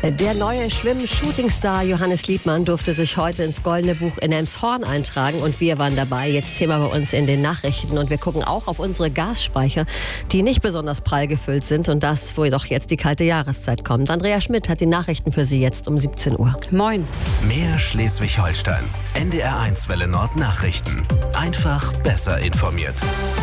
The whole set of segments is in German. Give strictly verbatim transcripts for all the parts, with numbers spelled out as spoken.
Der neue Schwimm-Shootingstar Johannes Liebmann durfte sich heute ins Goldene Buch in Elmshorn eintragen und wir waren dabei. Jetzt Thema bei uns in den Nachrichten und wir gucken auch auf unsere Gasspeicher, die nicht besonders prall gefüllt sind und das, wo jedoch jetzt die kalte Jahreszeit kommt. Andrea Schmidt hat die Nachrichten für Sie jetzt um siebzehn Uhr. Moin. Mehr Schleswig-Holstein. N D R eins Welle Nord Nachrichten. Einfach besser informiert.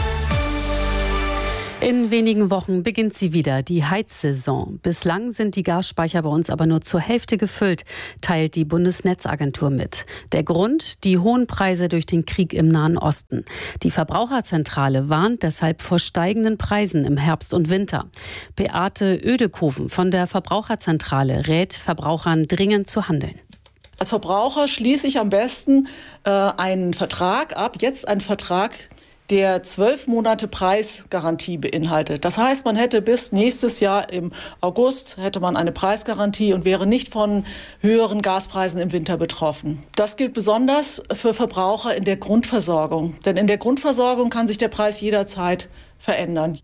In wenigen Wochen beginnt sie wieder, die Heizsaison. Bislang sind die Gasspeicher bei uns aber nur zur Hälfte gefüllt, teilt die Bundesnetzagentur mit. Der Grund? Die hohen Preise durch den Krieg im Nahen Osten. Die Verbraucherzentrale warnt deshalb vor steigenden Preisen im Herbst und Winter. Beate Oedekoven von der Verbraucherzentrale rät Verbrauchern dringend zu handeln. Als Verbraucher schließe ich am besten äh, einen Vertrag ab, jetzt einen Vertrag, der zwölf Monate Preisgarantie beinhaltet. Das heißt, man hätte bis nächstes Jahr im August hätte man eine Preisgarantie und wäre nicht von höheren Gaspreisen im Winter betroffen. Das gilt besonders für Verbraucher in der Grundversorgung. Denn in der Grundversorgung kann sich der Preis jederzeit verändern.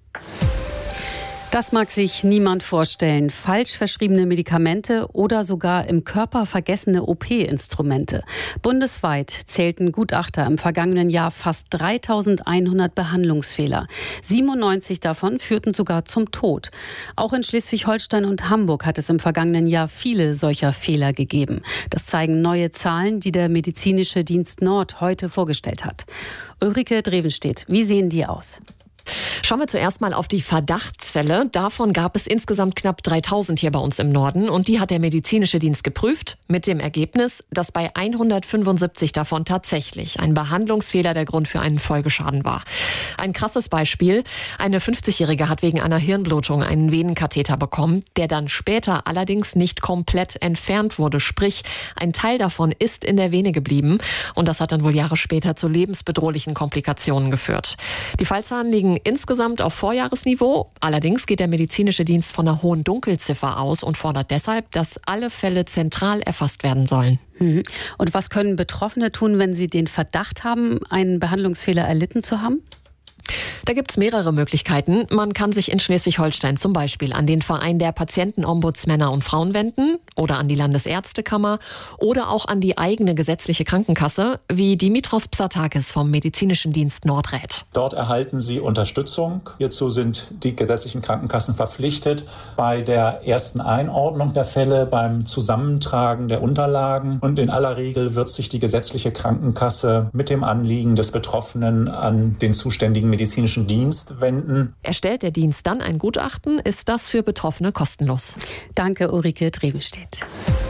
Das mag sich niemand vorstellen. Falsch verschriebene Medikamente oder sogar im Körper vergessene O P-Instrumente. Bundesweit zählten Gutachter im vergangenen Jahr fast dreitausendeinhundert Behandlungsfehler. siebenundneunzig davon führten sogar zum Tod. Auch in Schleswig-Holstein und Hamburg hat es im vergangenen Jahr viele solcher Fehler gegeben. Das zeigen neue Zahlen, die der Medizinische Dienst Nord heute vorgestellt hat. Ulrike Drevenstedt, wie sehen die aus? Schauen wir zuerst mal auf die Verdachtsfälle. Davon gab es insgesamt knapp dreitausend hier bei uns im Norden. Und die hat der Medizinische Dienst geprüft mit dem Ergebnis, dass bei hundertfünfundsiebzig davon tatsächlich ein Behandlungsfehler der Grund für einen Folgeschaden war. Ein krasses Beispiel. Eine fünfzigjährige hat wegen einer Hirnblutung einen Venenkatheter bekommen, der dann später allerdings nicht komplett entfernt wurde. Sprich, ein Teil davon ist in der Vene geblieben. Und das hat dann wohl Jahre später zu lebensbedrohlichen Komplikationen geführt. Die Fallzahlen liegen insgesamt auf Vorjahresniveau. Allerdings geht der Medizinische Dienst von einer hohen Dunkelziffer aus und fordert deshalb, dass alle Fälle zentral erfasst werden sollen. Und was können Betroffene tun, wenn sie den Verdacht haben, einen Behandlungsfehler erlitten zu haben? Da gibt's mehrere Möglichkeiten. Man kann sich in Schleswig-Holstein zum Beispiel an den Verein der Patientenombudsmänner und Frauen wenden oder an die Landesärztekammer oder auch an die eigene gesetzliche Krankenkasse, wie Dimitros Psatakis vom Medizinischen Dienst Nord rät. Dort erhalten Sie Unterstützung. Hierzu sind die gesetzlichen Krankenkassen verpflichtet, bei der ersten Einordnung der Fälle, beim Zusammentragen der Unterlagen. Und in aller Regel wird sich die gesetzliche Krankenkasse mit dem Anliegen des Betroffenen an den zuständigen medizinischen Dienst wenden. Erstellt der Dienst dann ein Gutachten, ist das für Betroffene kostenlos. Danke, Ulrike Drevenstedt.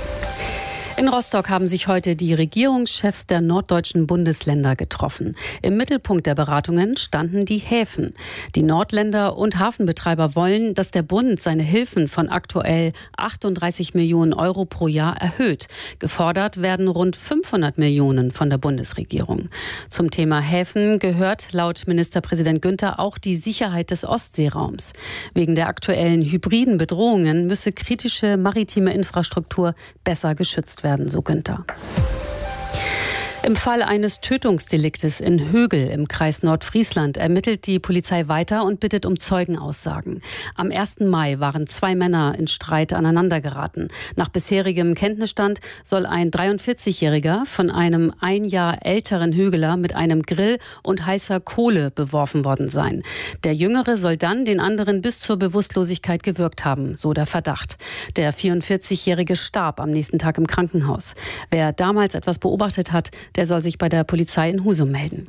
In Rostock haben sich heute die Regierungschefs der norddeutschen Bundesländer getroffen. Im Mittelpunkt der Beratungen standen die Häfen. Die Nordländer und Hafenbetreiber wollen, dass der Bund seine Hilfen von aktuell achtunddreißig Millionen Euro pro Jahr erhöht. Gefordert werden rund fünfhundert Millionen von der Bundesregierung. Zum Thema Häfen gehört laut Ministerpräsident Günther auch die Sicherheit des Ostseeraums. Wegen der aktuellen hybriden Bedrohungen müsse kritische maritime Infrastruktur besser geschützt werden. werden, so Günther. Im Fall eines Tötungsdeliktes in Högel im Kreis Nordfriesland ermittelt die Polizei weiter und bittet um Zeugenaussagen. Am ersten Mai waren zwei Männer in Streit aneinandergeraten. Nach bisherigem Kenntnisstand soll ein dreiundvierzigjähriger von einem ein Jahr älteren Högeler mit einem Grill und heißer Kohle beworfen worden sein. Der Jüngere soll dann den anderen bis zur Bewusstlosigkeit gewürgt haben, so der Verdacht. Der vierundvierzigjährige starb am nächsten Tag im Krankenhaus. Wer damals etwas beobachtet hat, der soll sich bei der Polizei in Husum melden.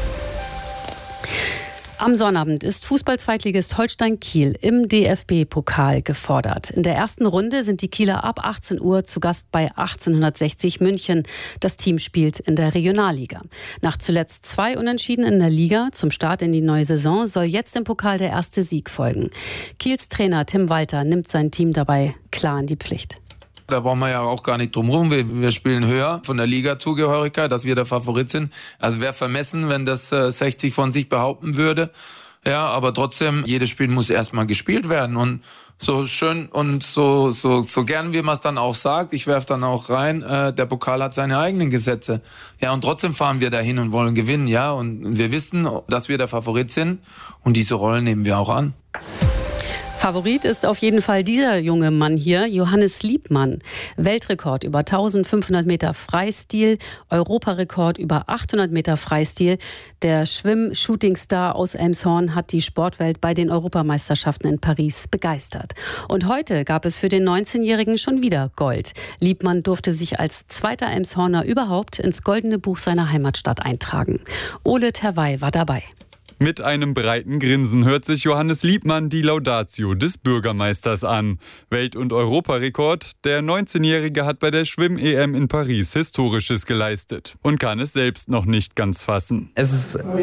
Am Sonnabend ist Fußball-Zweitligist Holstein Kiel im D F B-Pokal gefordert. In der ersten Runde sind die Kieler ab achtzehn Uhr zu Gast bei achtzehnhundertsechzig München. Das Team spielt in der Regionalliga. Nach zuletzt zwei Unentschieden in der Liga zum Start in die neue Saison soll jetzt im Pokal der erste Sieg folgen. Kiels Trainer Tim Walter nimmt sein Team dabei klar in die Pflicht. Da brauchen wir ja auch gar nicht drum rum. Wir, wir spielen höher von der Liga-Zugehörigkeit, dass wir der Favorit sind. Also wäre vermessen, wenn das äh, sechzig von sich behaupten würde. Ja, aber trotzdem, jedes Spiel muss erstmal gespielt werden. Und so schön und so so so gern wie man es dann auch sagt, ich werfe dann auch rein, äh, der Pokal hat seine eigenen Gesetze. Ja, und trotzdem fahren wir dahin und wollen gewinnen, ja. Und wir wissen, dass wir der Favorit sind. Und diese Rollen nehmen wir auch an. Favorit ist auf jeden Fall dieser junge Mann hier, Johannes Liebmann. Weltrekord über eintausendfünfhundert Meter Freistil, Europarekord über achthundert Meter Freistil. Der Schwimm-Shootingstar aus Elmshorn hat die Sportwelt bei den Europameisterschaften in Paris begeistert. Und heute gab es für den neunzehnjährigen schon wieder Gold. Liebmann durfte sich als zweiter Elmshorner überhaupt ins Goldene Buch seiner Heimatstadt eintragen. Ole Terwey war dabei. Mit einem breiten Grinsen hört sich Johannes Liebmann die Laudatio des Bürgermeisters an. Welt- und Europarekord. Der neunzehnjährige hat bei der Schwimm-E M in Paris Historisches geleistet und kann es selbst noch nicht ganz fassen. Es ist